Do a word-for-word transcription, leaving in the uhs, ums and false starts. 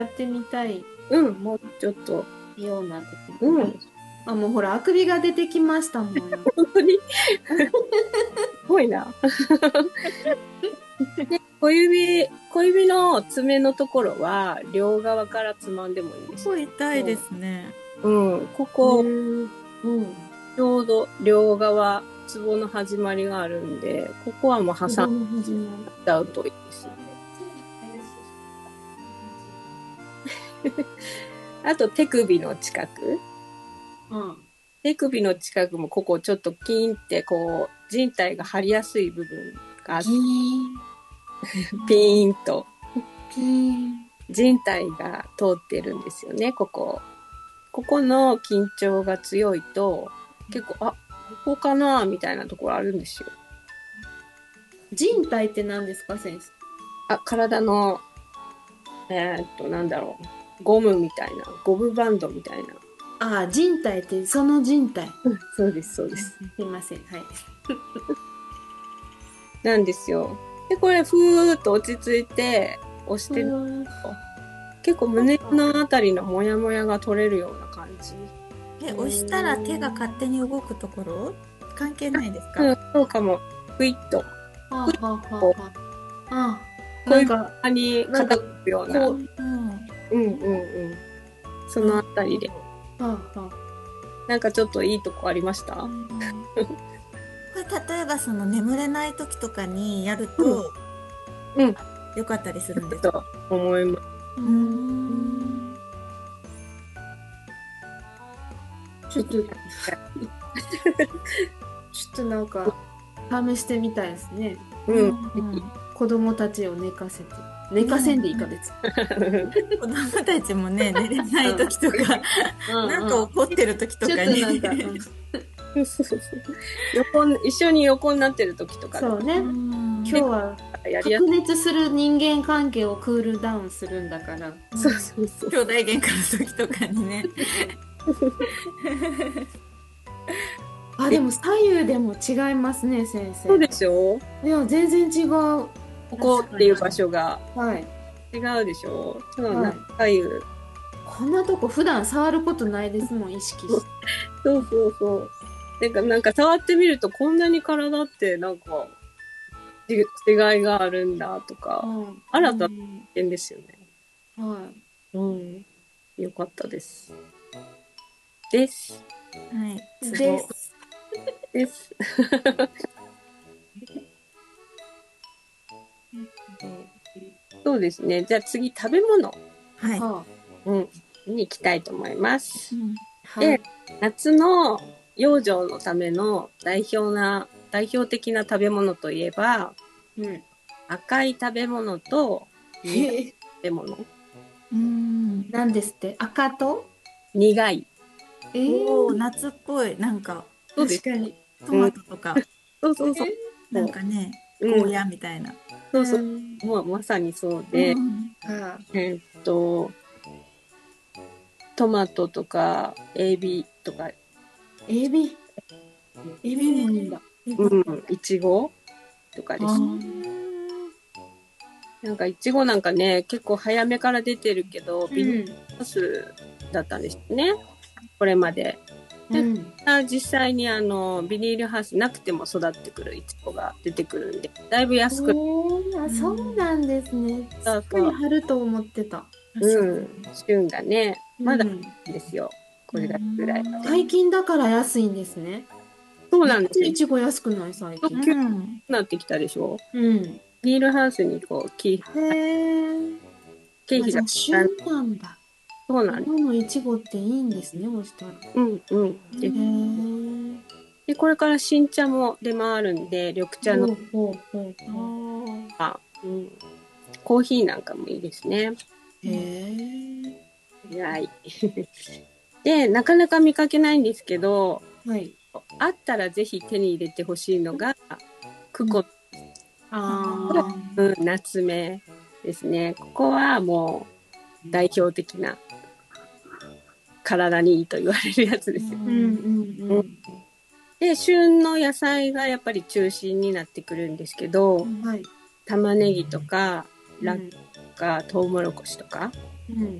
やってみたいうん、もうちょっと。 ような時うん。 あ、もうほら、あくびが出てきましたもん。 本当にすごいな。で、小指、小指の爪のところは、両側からつまんでもいいです。 ここ痛いですね。 うん、こへこ、 ーうん。 ちょうど両側、ツボの始まりがあるんで、ここはもう挟ん子供始まる。 じゃうといいですよね。あと、手首の近く。 うん。 手首の近くもここちょっとキーンってこう、靭帯が張りやすい部分があって、 ギーン。 ピーンとピーン。 靭帯が通ってるんですよね、ここ。ここの緊張が強いと、結構、あ、ここかなみたいなところあるんですよ。 人体って何ですか、先生？ あ、体の、えーっと、なんだろう。ゴムみたいな、ゴムバンドみたいな。 ああ、人体ってその人体。 うんそうです、そうです。 すいません。はい。 なんですよ。で、これ、ふーっと落ち着いて押してると、結構胸のあたりのモヤモヤが取れるような感じ。 え、押したら手が勝手に動くところ関係ないですか？ うん、そうかも。ふいっと。 はあ、はあ、はあ、はあ。ああ、 こういうなんか、 場に傾くような。 こう、 うん。 うんうんうん。そのあたりで。 はあ、はなんかちょっといいとこありました？ これ例えばその眠れない時とかにやると、 うん。 よかったりするんですか？ と思います。 うーん。 ちょっと、ちょっとなんか、試してみたいですね。 うん。 うん子供たちを寝かせて。寝かせんでいいか、別に。 子供たちもね、寝れない時とか、なんか怒ってる時とちょっかに。 となんか、うんそうそうそう横に一緒に横になってる時とかでそうね。 うん今日はやりやすい。 白熱する人間関係をクールダウンするんだから。 そうそうそう。 兄弟喧嘩の時とかにね。 あ、でも左右でも違いますね、先生。 そうでしょ？ いや、全然違う。 ここっていう場所がはい。 違うでしょ？そうはいな左右。 こんなとこ普段触ることないですもん、意識して。 そうそうそう。なんか、なんか触ってみるとこんなに体ってなんかち違いがあるんだとか、 うん新たな発見ですよね。 はい。 うん。よかったです。です。 はい。ツボです。 です。そうですね。じゃあ次、食べ物。 はい。 はうん。に行きたいと思います。 うんあ、 で、 はい。 夏の養生のための代表な、代表的な食べ物といえば、 うん。 赤い食べ物と苦いへえ、 食べ物。 うん。 なんですって赤と苦い。 えー、 おー、夏っぽい。なんか、 そうです。 確かに。 トマトとか、 そうそうそう。 なんかね、 うんゴーヤみたいな。 そうそう。 ん。 もうまさにそううで、 ん。 はあ、 えーっと、トマトとか、エビとか、 エビ。エビもいいんだ。 うん、いちごとかです。 あなんかいちごなんかね、結構早めから出てるけど、ビニールうん。 ハウスだったんですね。これまで。で、 うん。 実際にあの、ビニールハウスなくても育ってくるいちごが出てくるんで、だいぶ安く、 えー、あ、そうなんですね。 そうそうすぐに春と思ってた。 うん、旬がね、まだいうんいんですよ。これぐらいまで。 最近だから安いんですね。 そうなんですよ。 いちご安くない最近。 急にうん。 なってきたでしょ？ うん。 ビニールハウスにこう、経へえ。あ、 経費がじゃあ旬なんだ。 そうなんです。 今のいちごっていいんですね、そしたら。 うんうん。で、 へえ。 でこれから新茶も出回るんで、緑茶のほうほうほうほう。 おー。 あ、うん、コーヒーなんかもいいですね。 へえ。 はい。で、なかなか見かけないんですけど、 はい。 あったらぜひ手に入れてほしいのが、クコ、 あうん、夏目ですね。ここはもう代表的な体にいいと言われるやつですよ。 あ。うんうんうん。 で、旬の野菜がやっぱり中心になってくるんですけど、 はい。 玉ねぎとか、ラッキョウとか、トウモロコシとか、 うん